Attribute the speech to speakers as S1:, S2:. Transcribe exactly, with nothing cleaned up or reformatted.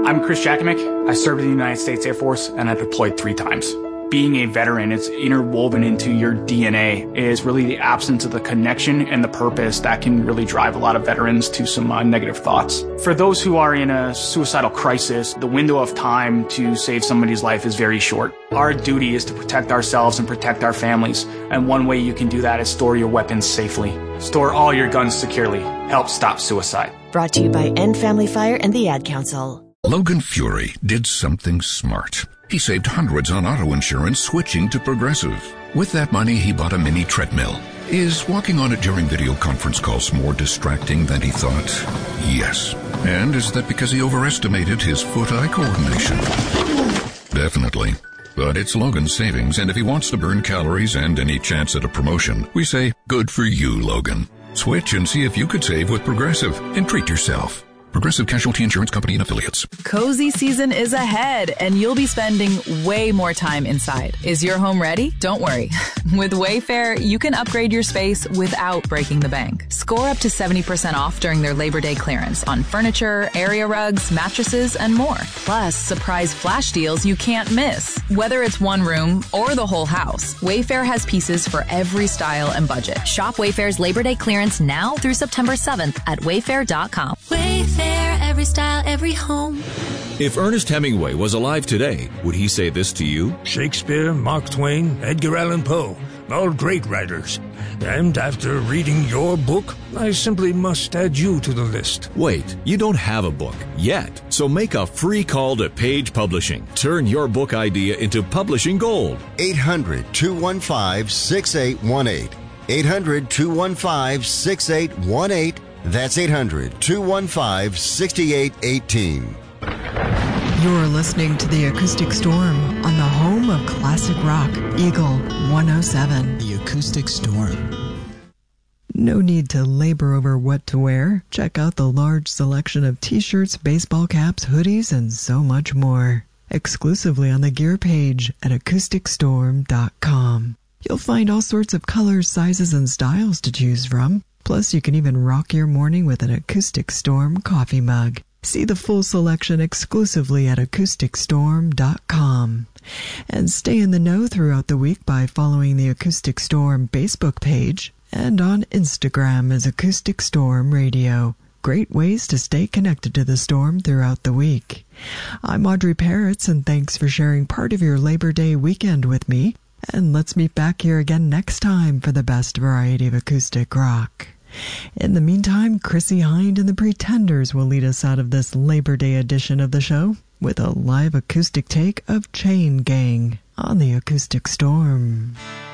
S1: I'm Chris Jakomick. I served in the United States Air Force, and I deployed three times. Being a veteran, it's interwoven into your D N A, is really the absence of the connection and the purpose that can really drive a lot of veterans to some uh, negative thoughts. For those who are in a suicidal crisis, the window of time to save somebody's life is very short. Our duty is to protect ourselves and protect our families, and one way you can do that is store your weapons safely. Store all your guns securely. Help stop suicide.
S2: Brought to you by End Family Fire and the Ad Council.
S3: Logan Fury did something smart. He saved hundreds on auto insurance switching to Progressive. With that money, he bought a mini treadmill. Is walking on it during video conference calls more distracting than he thought? Yes. And is that because he overestimated his foot-eye coordination? Definitely. But it's Logan's savings, and if he wants to burn calories and any chance at a promotion, we say, good for you, Logan. Switch and see if you could save with Progressive and treat yourself. Progressive Casualty Insurance Company and Affiliates.
S4: Cozy season is ahead, and you'll be spending way more time inside. Is your home ready? Don't worry. With Wayfair, you can upgrade your space without breaking the bank. Score up to seventy percent off during their Labor Day clearance on furniture, area rugs, mattresses, and more. Plus, surprise flash deals you can't miss. Whether it's one room or the whole house, Wayfair has pieces for every style and budget.
S5: Shop Wayfair's Labor Day clearance now through September seventh at wayfair dot com.
S6: Wayfair. Every style, every home.
S7: If Ernest Hemingway was alive today, would he say this to you?
S8: Shakespeare, Mark Twain, Edgar Allan Poe, all great writers. And after reading your book, I simply must add you to the list.
S7: Wait, you don't have a book yet. So make a free call to Page Publishing. Turn your book idea into publishing gold.
S9: eight hundred, two one five, six eight one eight. eight hundred, two one five, six eight one eight. That's eight hundred, two one five, six eight one eight.
S10: You're listening to The Acoustic Storm on the home of classic rock, Eagle one oh seven.
S11: The Acoustic Storm.
S10: No need to labor over what to wear. Check out the large selection of t-shirts, baseball caps, hoodies, and so much more. Exclusively on the gear page at acoustic storm dot com. You'll find all sorts of colors, sizes, and styles to choose from. Plus, you can even rock your morning with an Acoustic Storm coffee mug. See the full selection exclusively at acoustic storm dot com. And stay in the know throughout the week by following the Acoustic Storm Facebook page and on Instagram as Acoustic Storm Radio. Great ways to stay connected to the storm throughout the week. I'm Audrey Parrots, and thanks for sharing part of your Labor Day weekend with me. And let's meet back here again next time for the best variety of acoustic rock. In the meantime, Chrissie Hynde and the Pretenders will lead us out of this Labor Day edition of the show with a live acoustic take of Chain Gang on the Acoustic Storm.